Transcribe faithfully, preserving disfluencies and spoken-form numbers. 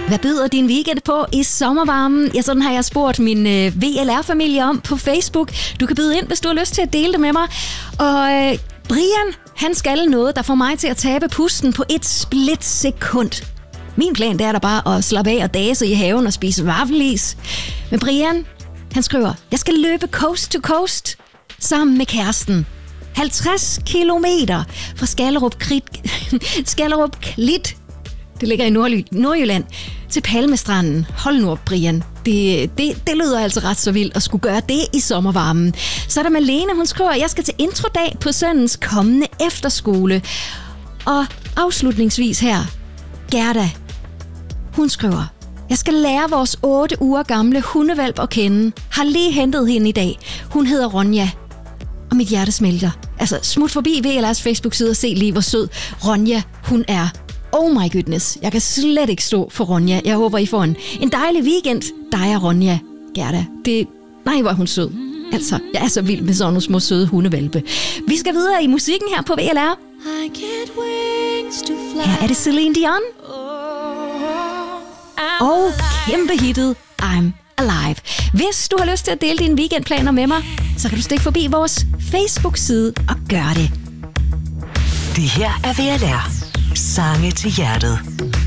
Hvad byder din weekend på i sommervarmen? Ja, sådan har jeg spurgt min øh, V L R-familie om på Facebook. Du kan byde ind, hvis du har lyst til at dele det med mig. Og øh, Brian, han skal noget, der får mig til at tabe pusten på et splitsekund. Min plan, det er da bare at slappe af og dase i haven og spise vaffelis. Men Brian, han skriver, jeg skal løbe coast to coast sammen med kæresten. halvtreds kilometer fra Skallerup, Krit, Skallerup Klit, det ligger i Nordly, Nordjylland, til Palmestranden. Hold nu op, Brian. Det, det, det lyder altså ret så vildt at skulle gøre det i sommervarmen. Så er der Malene, hun skriver, jeg skal til introdag på søndens kommende efterskole. Og afslutningsvis her, Gerda, hun skriver, jeg skal lære vores otte uger gamle hundevalp at kende. Har lige hentet hende i dag. Hun hedder Ronja. Og mit hjerte smelter. Altså, smut forbi V L R's Facebook-side og se lige, hvor sød Ronja hun er. Oh my goodness, jeg kan slet ikke stå for Ronja. Jeg håber, I får en, en dejlig weekend. Dig og Ronja, Gerda. Det, nej, hvor er hun sød. Altså, jeg er så vild med sådan nogle små søde hundevalpe. Vi skal videre i musikken her på V L R. Her er det Celine Dion. Og kæmpe hittet I'm Alive. Hvis du har lyst til at dele dine weekendplaner med mig, så kan du stikke forbi vores Facebook-side og gøre det. Det her er V L R. Sange til hjertet.